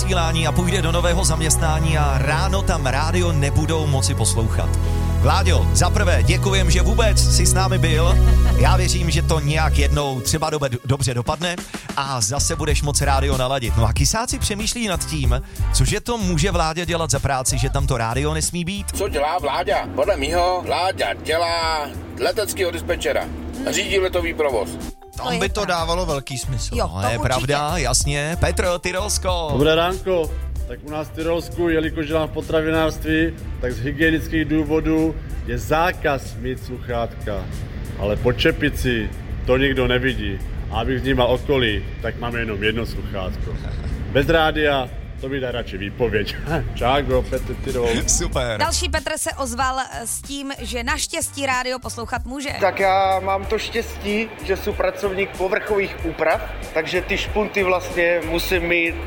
vysílání a půjde do nového zaměstnání a ráno tam rádio nebudou moci poslouchat. Vláďo, zaprvé děkujem, že vůbec jsi s námi byl. Já věřím, že to nějak jednou třeba dobře dopadne a zase budeš moci rádio naladit. No a kysáci přemýšlí nad tím, cože to může Vláďa dělat za práci, že tam to rádio nesmí být. Co dělá Vláďa? Podle mýho Vláďa dělá leteckého dispečera. Řídí letový provoz. Tam by to dávalo velký smysl. Jo, to je pravda, jasně. Petr, Tyrolsko. Dobré ránko. Tak u nás v Tyrolsku, jelikož dělám v potravinářství, tak z hygienických důvodů je zákaz mít sluchátka. Ale po čepici to nikdo nevidí. A abych vnímal okolí, tak máme jenom jedno sluchátko. Bez rádia to by dá radši výpověď. Čágo, Petr Tyrol. Super. Další Petr se ozval s tím, že naštěstí rádio poslouchat může. Tak já mám to štěstí, že jsem pracovník povrchových úprav, takže ty špunty vlastně musím mít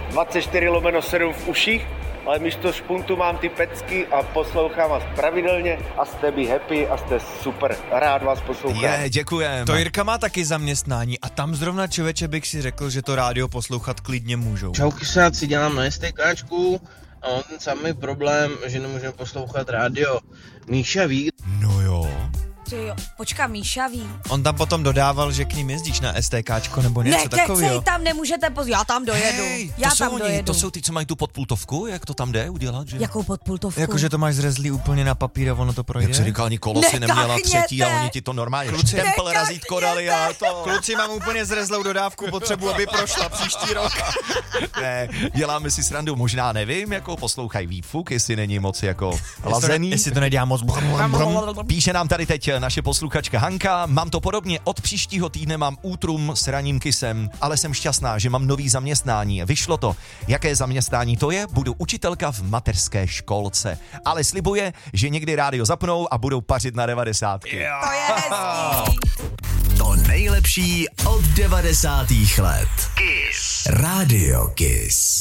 24/7 v uších, ale místo špuntu mám ty pecky a poslouchám vás pravidelně a jste by happy a jste super. Rád vás poslouchám. Děkujem. To Jirka má taky zaměstnání a tam zrovna člověče bych si řekl, že to rádio poslouchat klidně můžou. Čau kysáci, dělám na STKčku a mám ten samý problém, že nemůžeme poslouchat rádio. Míša ví. No jo. Jo, počká, Míša ví. On tam potom dodával, že k ním jezdíš na STKčko nebo něco takového. Nekecej, tam nemůžete já tam dojedu. Hej, já to tam jsou dojedu. To jsou ty, co mají tu podpultovku, jak to tam jde udělat, že? Jakou podpultovku? Jakože to máš zrezlý úplně na papír a ono to projde? Jak se říkal, ani kolo si neměla Nekachněte. třetí a oni ti to normálně tempel razítko dali a to... Kluci, mám úplně zrezlou dodávku, potřebuji, aby prošla příští rok. Ne, děláme si srandu, možná nevím, jako poslouchají výfuk, jestli není moc jako lazený. Jestli to nedělá moc Píše nám tady teď naše posluchačka Hanka, mám to podobně, od příštího týdne mám útrum s ranním kysem, ale jsem šťastná, že mám nový zaměstnání. Vyšlo to. Jaké zaměstnání to je? Budu učitelka v mateřské školce. Ale slibuje, že někdy rádio zapnou a budou pařit na 90. To je hezký. To nejlepší od 90. let. Kiss. Radio Kiss.